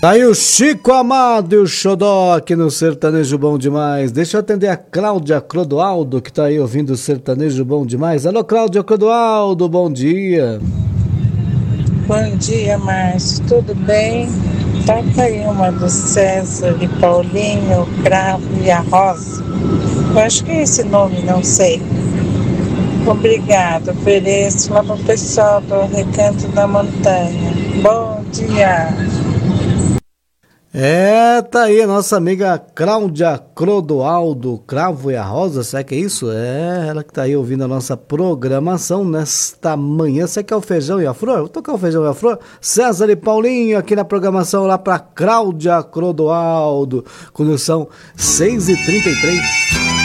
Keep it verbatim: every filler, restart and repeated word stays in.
Tá aí o Chico Amado e o Xodó aqui no Sertanejo Bom Demais. Deixa eu atender a Cláudia Clodoaldo, que tá aí ouvindo o Sertanejo Bom Demais. Alô, Cláudia Clodoaldo, bom dia. Bom dia, Márcio, tudo bem? Toca aí uma do César e Paulinho, o Cravo e a Rosa. Eu acho que é esse nome, não sei. Obrigado, ofereço lá pro pessoal do Recanto da Montanha. Bom dia. É, tá aí a nossa amiga Cláudia Clodoaldo, Cravo e a Rosa, será que é isso? É, ela que tá aí ouvindo a nossa programação nesta manhã. Você quer o feijão e a flor? Vou tocar o feijão e a flor. César e Paulinho aqui na programação lá pra Cláudia Clodoaldo, quando são seis e trinta e três.